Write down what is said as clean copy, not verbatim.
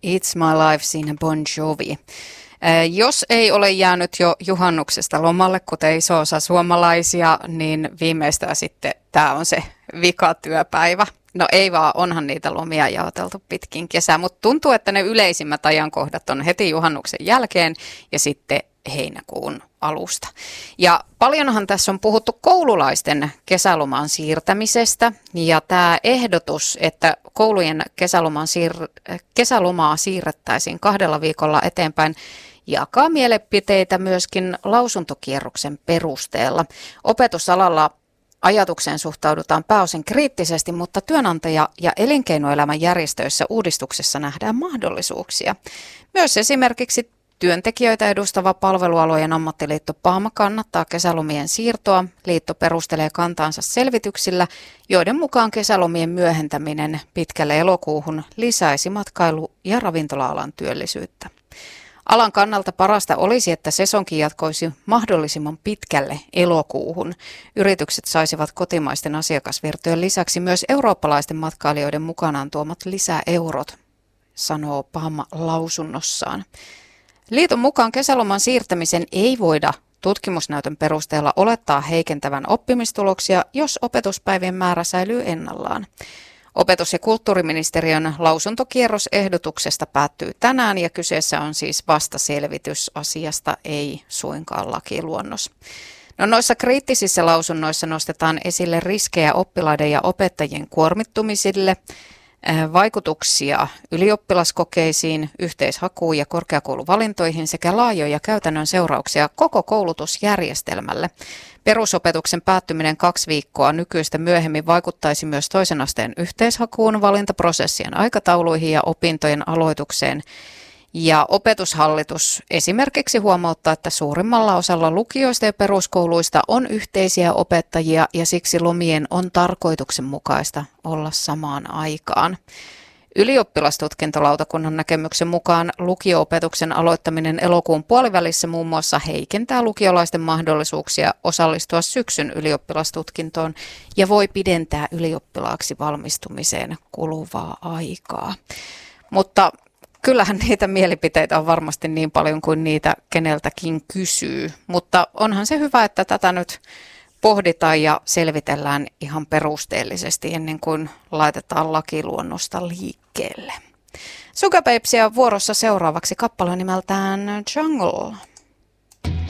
It's My Life siinä Bon Jovi. Jos ei ole jäänyt jo juhannuksesta lomalle, kuten iso osa suomalaisia, niin viimeistään sitten tämä on se vikatyöpäivä. No ei vaan, onhan niitä lomia jaoteltu pitkin kesää, mutta tuntuu, että ne yleisimmät ajankohdat on heti juhannuksen jälkeen ja sitten heinäkuun alusta. Ja paljonhan tässä on puhuttu koululaisten kesälomaan siirtämisestä ja tämä ehdotus, että koulujen kesälomaa siirrettäisiin 2 viikolla eteenpäin, jakaa mielipiteitä myöskin lausuntokierroksen perusteella. Opetusalalla ajatukseen suhtaudutaan pääosin kriittisesti, mutta työnantaja- ja elinkeinoelämän järjestöissä uudistuksessa nähdään mahdollisuuksia. Myös esimerkiksi työntekijöitä edustava palvelualojen ammattiliitto PAM kannattaa kesälomien siirtoa. Liitto perustelee kantaansa selvityksillä, joiden mukaan kesälomien myöhentäminen pitkälle elokuuhun lisäisi matkailu- ja ravintola-alan työllisyyttä. Alan kannalta parasta olisi, että sesonki jatkoisi mahdollisimman pitkälle elokuuhun. Yritykset saisivat kotimaisten asiakasvirtojen lisäksi myös eurooppalaisten matkailijoiden mukanaan tuomat lisäeurot, sanoo PAM lausunnossaan. Liiton mukaan kesäloman siirtämisen ei voida tutkimusnäytön perusteella olettaa heikentävän oppimistuloksia, jos opetuspäivien määrä säilyy ennallaan. Opetus- ja kulttuuriministeriön lausuntokierros ehdotuksesta päättyy tänään ja kyseessä on siis vasta selvitys asiasta, ei suinkaan lakiluonnos. No noissa kriittisissä lausunnoissa nostetaan esille riskejä oppilaiden ja opettajien kuormittumisille, vaikutuksia ylioppilaskokeisiin, yhteishakuun ja korkeakouluvalintoihin sekä laajoja käytännön seurauksia koko koulutusjärjestelmälle. Perusopetuksen päättyminen 2 viikkoa nykyistä myöhemmin vaikuttaisi myös toisen asteen yhteishakuun, valintaprosessien aikatauluihin ja opintojen aloitukseen. Ja opetushallitus esimerkiksi huomauttaa, että suurimmalla osalla lukioista ja peruskouluista on yhteisiä opettajia ja siksi lomien on tarkoituksenmukaista olla samaan aikaan. Ylioppilastutkintolautakunnan näkemyksen mukaan lukio-opetuksen aloittaminen elokuun puolivälissä muun muassa heikentää lukiolaisten mahdollisuuksia osallistua syksyn ylioppilastutkintoon ja voi pidentää ylioppilaaksi valmistumiseen kuluvaa aikaa. Mutta kyllähän niitä mielipiteitä on varmasti niin paljon kuin niitä keneltäkin kysyy, mutta onhan se hyvä, että tätä nyt pohditaan ja selvitellään ihan perusteellisesti ennen kuin laitetaan lakiluonnosta liikkeelle. Sugababes vuorossa seuraavaksi kappale nimeltään Jungle.